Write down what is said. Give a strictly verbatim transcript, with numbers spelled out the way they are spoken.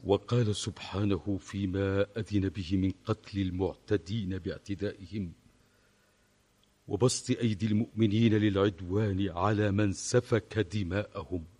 وقال سبحانه فيما أذن به من قتل المعتدين باعتدائهم وبسط أيدي المؤمنين للعدوان على من سفك دماءهم.